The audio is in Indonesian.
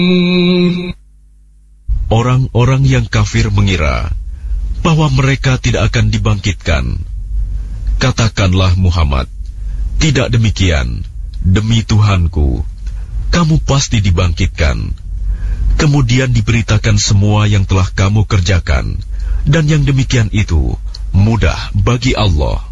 Orang-orang yang kafir mengira bahwa mereka tidak akan dibangkitkan. Katakanlah Muhammad, tidak demikian. Demi Tuhanku, kamu pasti dibangkitkan. Kemudian diberitakan semua yang telah kamu kerjakan, dan yang demikian itu mudah bagi Allah.